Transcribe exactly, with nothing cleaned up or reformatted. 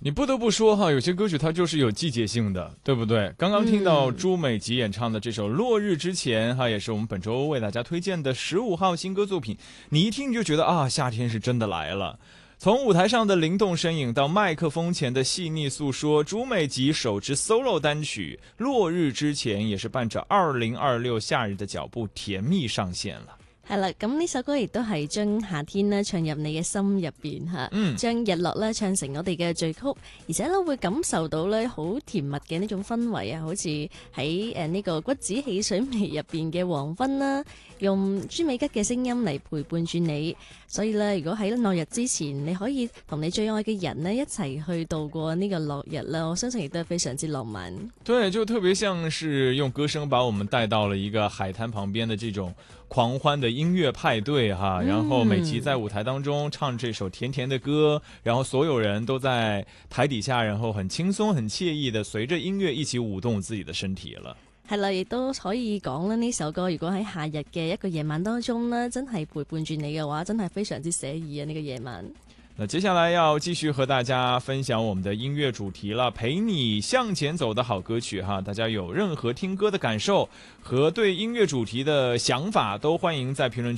你不得不说哈，有些歌曲它就是有季节性的，对不对？刚刚听到朱美吉演唱的这首《落日之前》哈，也是我们本周为大家推荐的十五号新歌作品。你一听你就觉得啊，夏天是真的来了。从舞台上的灵动身影到麦克风前的细腻诉说，朱美吉首支 solo 单曲《落日之前》也是伴着二零二六夏日的腳步甜蜜上線了。 係啦，咁呢首歌亦都係將夏天咧唱入你嘅心入邊嚇， 嗯， 將日落咧唱成我哋嘅序曲，而且咧會感受到咧好甜蜜嘅呢種氛圍啊，好似喺誒呢個橘子汽水味入邊嘅黃昏啦，用朱美吉嘅聲音嚟陪伴住你，所以咧如果喺落日之前，你可以同你最愛嘅人呢一齊去度過呢個落日啦，我相信亦都係非常之浪漫。 對，就特別像是用歌聲把我們帶到了一個海灘旁邊的這種狂歡的音樂派對哈，然後美吉在舞台當中唱這首甜甜的歌，然後所有人都在台底下，然後很輕鬆很愜意的隨着音樂一起舞動自己的身體了。 係啦，亦都可以講啦，呢首歌如果喺夏日嘅一個夜晚當中呢，真係陪伴住你嘅話，真係非常之寫意啊！呢個夜晚。 那接下來要繼續和大家分享我們的音樂主題了，陪你向前走的好歌曲哈，大家有任何聽歌的感受和對音樂主題的想法，都歡迎在評論區